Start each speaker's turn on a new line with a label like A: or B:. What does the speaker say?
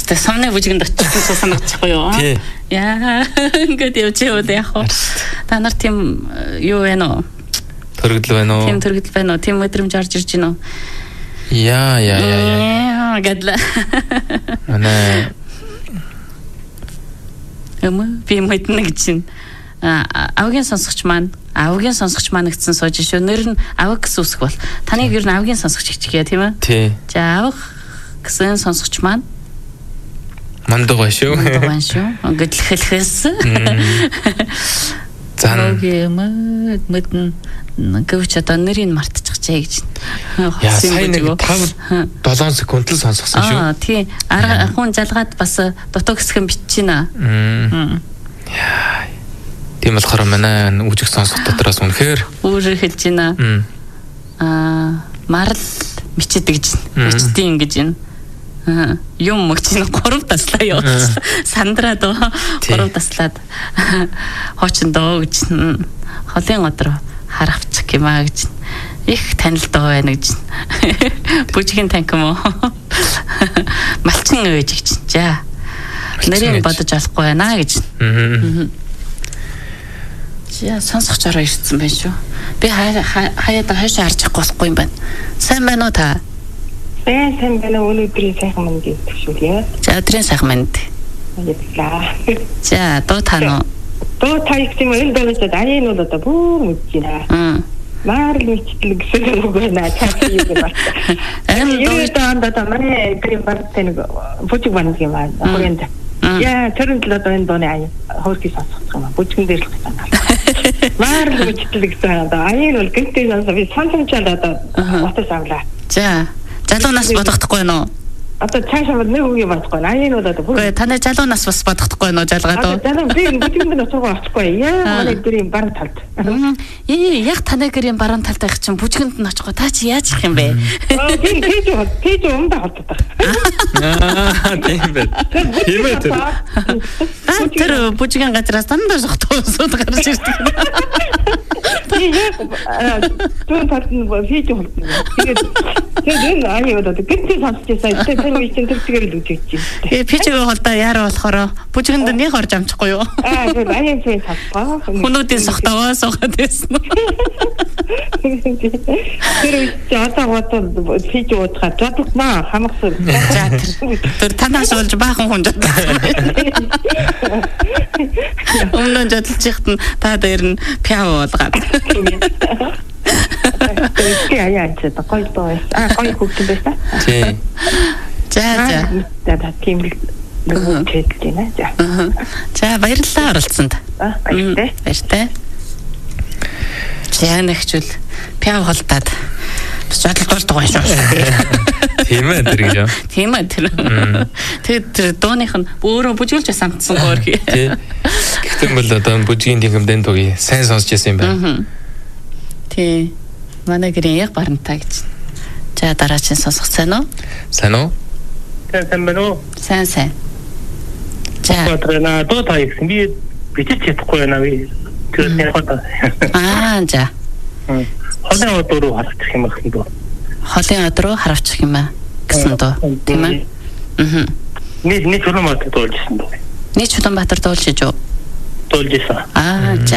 A: Тэ сумны бүжгэнд очсон санагдчихгүй юу? Яа, ингээд явж яваад яг хоо. Та нар тийм юу вэ нөө?
B: Төргөл байна уу?
A: Тийм төргөл байна уу? Тийм өдрөмж орж ирж байна уу?
B: Яа.
A: Гадла.
B: Манай
A: би мэднэ гэж чинь. Авгийн сонсогч маань гэсэн сууж шүү. Нэр нь авг гэсэн үсэх бол таныг ер нь авгийн сонсогч гिचгээ тийм ээ?
B: Тий.
A: За авг гэсэн сонсогч маань
B: мандуу байна шүү.
A: Ингээд хэлхэс.
B: Зан.
A: Мэдэн гэвч одоо нэрийг мартчихжээ гэж.
B: Яа, сайн нэг 5-7 секунд л сонсгосон шүү.
A: Тий. Хүн жалгаад бас дутуу хэсгэн биччихнэ.
B: Яа. Тийм болохоор манай үжиг сонсох дотроос үнэхээр
A: өөрөөр хэлж байна. Марл мичдэг гэж. Мичдیں гэж байна. Юм мөгч 3 таслаа юу. Сандраад 3 таслаад хоочин доо гэж. Холын өдрөө хар авчих юм аа гэж. Их танил доо байна гэж. Бүжгийн танк юм уу? Малчин ээж гэж. За. Нэрийг бодож олохгүй байна гэж. Яа, сонсох жороо ирсэн байх шүү. Би хаяада хойшоо харж болохгүй юм байна. Сайн байна уу та?
C: Сайн байна уу? Өнөөдрийн сайхан манд гэдэг шүү яа.
A: За, өдрийн сайхан манд.
C: Баярлалаа.
A: За, дуу тань уу?
C: Дуу таих юм энэ дуугаас аянууд одоо бүр мэдэж байна. Марл мичтэл гэсэн үг байна. Цаашаа юу байна? Энэ доо манай гэрийн барт нэг бүжиг банд юм аа. Хөрөнд. Яа, тэрэн л одоо энэ дооны аяа хөрхий сонсох юм аа. Бүжгэн дээр л байна. Марл мичтэл гэсэн одоо аян бол гэнтэй сонсоо би сонсомчаад одоо утас авлаа.
A: За, залуу нас бодохдохгүй нөө.
C: Одоо цаашаа нэг үгүй бодохгүй. Аян бол одоо бүр
A: таны залуу нас бас бодохдохгүй нөө жалгаад уу.
C: Залуу би бүжгэнд оцгоо очихгүй. Яа, манай гэрийн баруун талд.
A: Яг таны гэрийн баруун талд байх чинь бүжгэнд нь очихгүй. Та чи яаж их юм бэ?
C: Тэгж өмдө холддог.
B: Тийм бэ. Тийм үү.
A: Тэр бүжгийн газраас дандаа сохтоо сууд гарч ирдэг.
C: Түн талд нь хийж холддог. Тэгээд аяа одоо гэнтэй сонсчихсан. Тэр үе чинь тэр л үжиж чинь.
A: Пичиг холдоо яараа болохоор бүжгэнд нэг орж амчихгүй юу?
C: Тэр аяа фэйс хатпаа.
A: Хүнүүдийн сохтоо суугаад байсан.
C: Тэр үе чинь одоо хийж уутгаад жадагнаа хамгасар.
A: Тэр танаас болж баахан хүн жадаг. Өмнө жадалж ихт нь та дээр нь пяв болгоод.
C: Яа ч одоо гоё доо. Гоё хөгжим байсан.
B: Тий.
C: За тийм л нэг хэлж байна.
A: За баярлалаа оролцсонд. Баяртай. За нэгчүүл пяв холдаад бас жадлуулдаг байх шүү.
B: Тийм ээ тэр гэж.
A: Тийм ээ тэр. Тэгээд дууных нь өөрөө бүжгэлж самтсан хөөрхий.
B: Тий. Гэхдээ бол одоо бүжгийн тэмдэн дуги сайн сонсч байсан юм байна.
A: Тий. Манай гэрийн яг барантай гэж. За дараагийн сонсох сайн уу?
B: Сайн уу?
D: Сайн байна уу?
A: Сайн. За.
D: Батрана дуу таих би бичиж чадахгүй байна би. Тэр хата.
A: За.
D: Холын өдрөө харчих юм байна дөө.
A: Холын өдрөө харавчих юм аа гэсэн дөө. Тийм ээ.
D: Нэг чулуун батар дуулжсэн дөө.
A: Нэг чулуун батар дуулж шүү.
D: Дуулжсэн.
A: За.